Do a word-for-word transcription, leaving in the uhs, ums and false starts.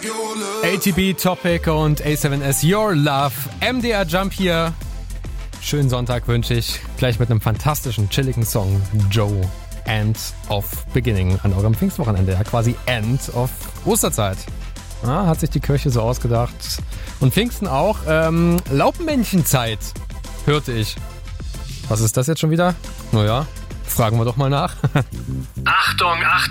A T B, Topic und A seven S Your Love. M D R Jump hier. Schönen Sonntag wünsche ich. Gleich mit einem fantastischen, chilligen Song. Joe, End of Beginning. An eurem Pfingstwochenende. Ja, quasi End of Osterzeit. Ja, hat sich die Kirche so ausgedacht. Und Pfingsten auch. Ähm, Laubmännchenzeit, hörte ich. Was ist das jetzt schon wieder? Naja, fragen wir doch mal nach. Achtung, Achtung!